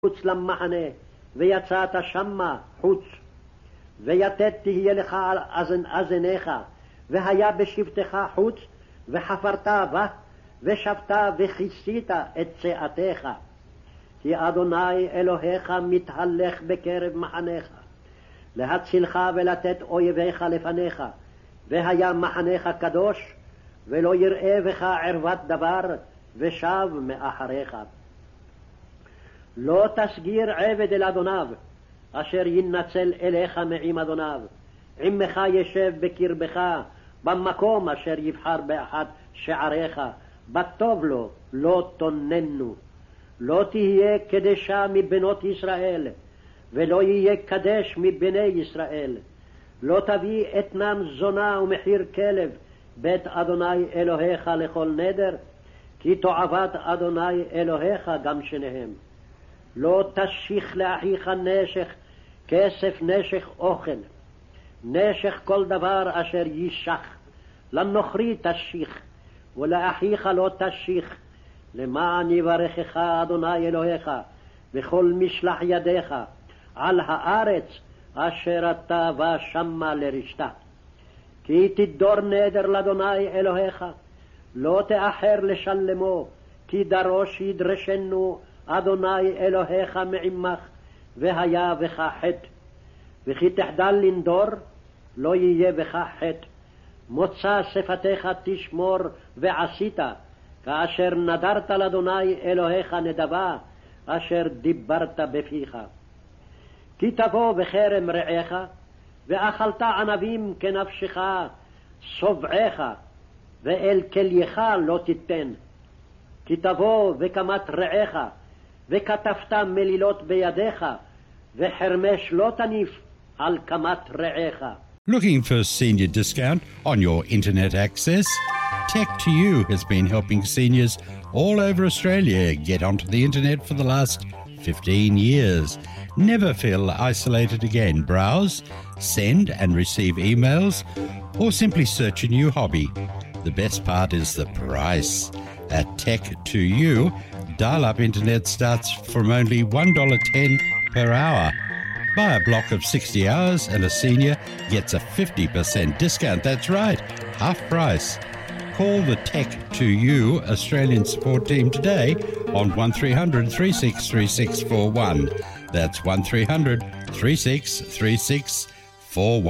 חוץ למחנה, ויצאת שמה חוץ. ויתד תהיה לך על אזניך, והיה בשבתך חוץ, וחפרת בה, ושבת וכיסית את צאתך. כי אדוני אלוהיך מתהלך בקרב מחניך, להצילך ולתת אויביך לפניך, והיה מחניך קדוש, ולא יראה בך ערוות דבר, ושב מאחריך. לא תסגיר עבד אל אדוניו, אשר ינצל אליך מעם אדוניו. עמך ישב בקרבך, במקום אשר יבחר באחד שעריך, בטוב לו, לא תוננו. לא תהיה קדשה מבנות ישראל, ולא יהיה קדש מבני ישראל. לא תביא אתנן זונה ומחיר כלב, בית אדוני אלוהיך לכל נדר, כי תועבת אדוני אלוהיך גם שניהם. לא תשיך לאחיך נשך, כסף נשך אוכל, נשך כל דבר אשר יישך. לנוכרי תשיך, ולאחיך לא תשיך, למען יברכך אדוני אלוהיך, וכל משלח ידיך, על הארץ אשר אתה בא שמה לרשתה. כי תדור נדר לאדוני אלוהיך, לא תאחר לשלמו, כי דרוש ידרשנו אדוני אלוהיך מעמך, והיה בך חטא. וכי תחדל לנדור, לא יהיה בך חטא. מוצא שפתיך תשמור ועשית, כאשר נדרת לאדוני אלוהיך נדבה, אשר דיברת בפיך. כי תבוא בכרם רעך, ואכלת ענבים כנפשך, שבעך, ואל כלייך לא תיתן. כי תבוא וקמת רעך, וכתבת מלילות בידיך, וחרמש לא תניף על קמת רעך. Looking for senior discount on your internet access? Tech2U has been helping seniors all over Australia get onto the internet for the last 15 years. Never feel isolated again. Browse, send and receive emails, or simply search a new hobby. The best part is the price. At Tech2U, dial-up internet starts from only $1.10 per hour. Buy a block of 60 hours and a senior gets a 50% discount. That's right, half price. Call the Tech2U Australian support team today on 1300 363641. That's 1300 363641.